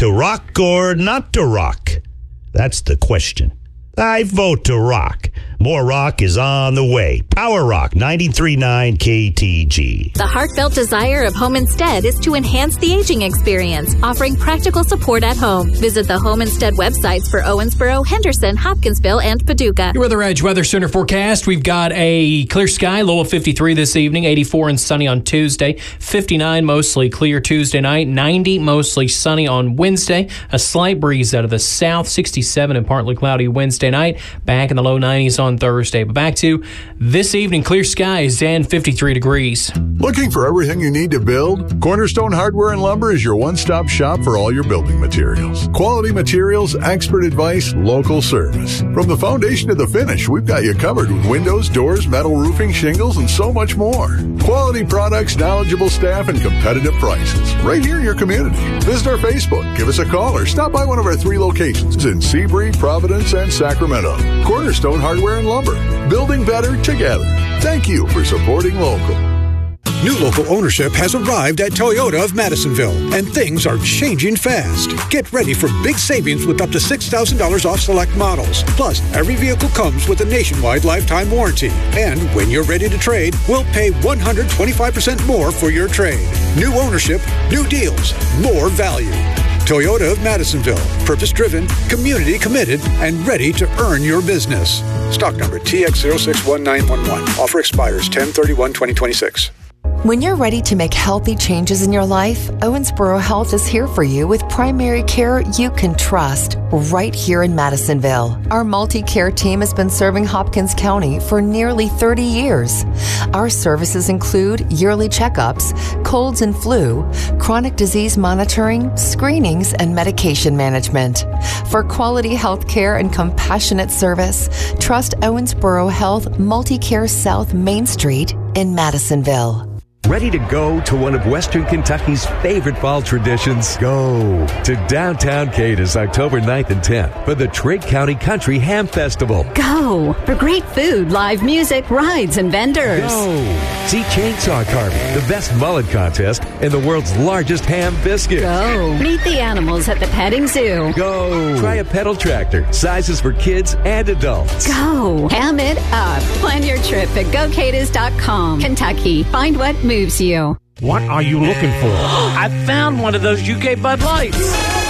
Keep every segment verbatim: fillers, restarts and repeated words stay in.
to rock or not to rock? That's the question. I vote to rock. More rock is on the way. Power Rock ninety-three point nine K T G. The heartfelt desire of Home Instead is to enhance the aging experience, offering practical support at home. Visit the Home Instead websites for Owensboro, Henderson, Hopkinsville, and Paducah. Your Weather Edge Weather Center forecast. We've got a clear sky, low of fifty-three this evening, eighty-four and sunny on Tuesday, fifty-nine mostly clear Tuesday night, ninety mostly sunny on Wednesday, a slight breeze out of the south, sixty-seven and partly cloudy Wednesday night, back in the low nineties on Thursday. But back to this evening, clear skies and fifty-three degrees. Looking for everything you need to build? Cornerstone Hardware and Lumber is your one-stop shop for all your building materials. Quality materials, expert advice, local service. From the foundation to the finish, we've got you covered with windows, doors, metal roofing, shingles, and so much more. Quality products, knowledgeable staff, and competitive prices. Right here in your community. Visit our Facebook, give us a call, or stop by one of our three locations in Seabury, Providence, and Sacramento. Cornerstone Hardware and Lumber. Building better together. Thank you for supporting local. New local ownership has arrived at Toyota of Madisonville, and things are changing fast. Get ready for big savings with up to six thousand dollars off select models. Plus, every vehicle comes with a nationwide lifetime warranty. And when you're ready to trade, we'll pay one hundred twenty-five percent more for your trade. New ownership, new deals, more value. Toyota of Madisonville. Purpose-driven, community-committed, and ready to earn your business. Stock number T X zero six one nine one one. Offer expires ten thirty-one twenty twenty-six. When you're ready to make healthy changes in your life, Owensboro Health is here for you with primary care you can trust right here in Madisonville. Our multi-care team has been serving Hopkins County for nearly thirty years. Our services include yearly checkups, colds and flu, chronic disease monitoring, screenings, and medication management. For quality health care and compassionate service, trust Owensboro Health Multi-Care South Main Street in Madisonville. Ready to go to one of Western Kentucky's favorite fall traditions? Go to downtown Cadiz October ninth and tenth for the Trigg County Country Ham Festival. Go for great food, live music, rides, and vendors. Go see chainsaw carving, the best mullet contest, and the world's largest ham biscuit. Go meet the animals at the petting zoo. Go try a pedal tractor, sizes for kids and adults. Go ham it up. Plan your trip at go cadiz dot com. Kentucky, find what moves you. What are you looking for? I found one of those U K Bud Lights.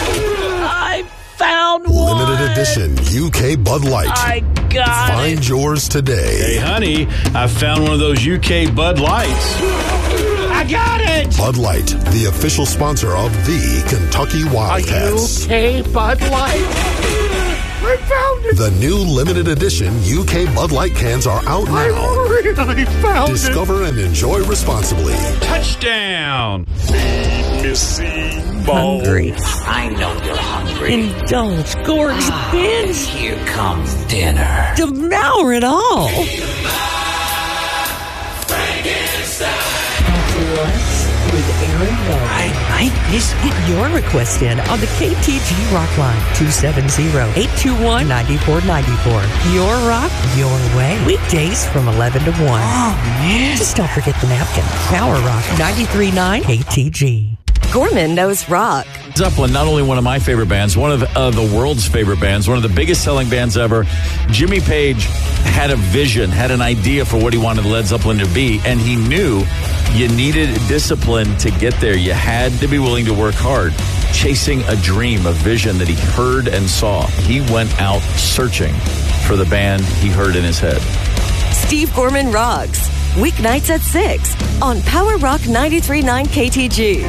I found one. Limited edition U K Bud Light. I got Find it. yours today. Hey, honey, I found one of those U K Bud Lights. I got it. Bud Light, the official sponsor of the Kentucky Wildcats. A U K Bud Light. I found it. The new limited edition U K Bud Light cans are out now. I really found Discover it. and enjoy responsibly. Touchdown. Missy Ball. Hungry. I know you're hungry. Indulge, gorge, Ah, binge. Here comes dinner. Devour it all. With Aaron Rowe. I like this one. Get your request in on the K T G Rock Line, two seven zero, eight two one, nine four nine four. Your rock, your way. Weekdays from eleven to one. Oh, man. Just don't forget the napkin. Power Rock ninety-three point nine K T G. Gorman knows rock. Zeppelin, not only one of my favorite bands, one of uh, the world's favorite bands, one of the biggest selling bands ever. Jimmy Page had a vision, had an idea for what he wanted Led Zeppelin to be, and he knew you needed discipline to get there. You had to be willing to work hard, chasing a dream, a vision that he heard and saw. He went out searching for the band he heard in his head. Steve Gorman Rocks. Weeknights at six on Power Rock ninety-three point nine K T G.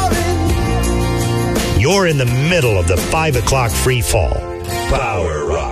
You're in the middle of the five o'clock free fall. Power Rock